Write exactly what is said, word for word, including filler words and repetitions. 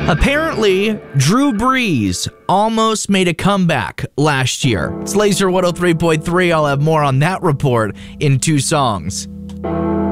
Apparently, Drew Brees almost made a comeback last year. It's Laser one oh three point three. I'll have more on that report in two songs.